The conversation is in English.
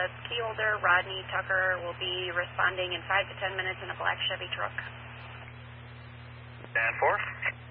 key holder, Rodney Tucker, will be responding in 5 to 10 minutes in a black Chevy truck. Stand 4.